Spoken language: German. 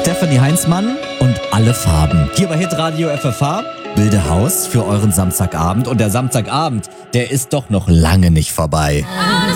Stefanie Heinzmann und alle Farben. Hier bei Hitradio FFH, Bilde Haus für euren Samstagabend. Und der Samstagabend, der ist doch noch lange nicht vorbei.